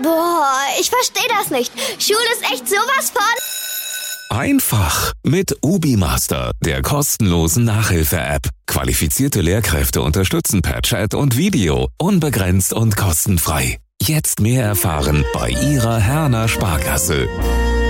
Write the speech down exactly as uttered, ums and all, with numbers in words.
Boah, ich verstehe das nicht. Schule ist echt sowas von... Einfach mit UbiMaster, der kostenlosen Nachhilfe-App. Qualifizierte Lehrkräfte unterstützen per Chat und Video, unbegrenzt und kostenfrei. Jetzt mehr erfahren bei Ihrer Herner Sparkasse.